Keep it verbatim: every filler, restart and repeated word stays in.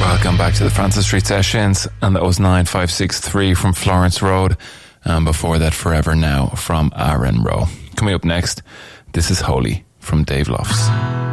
Welcome back to the Francis Street Sessions, and that was nine five six three from Florence Road, and before that Forever Now from Aaron Rowe. Coming up next, this is Holy from Dave Lofts.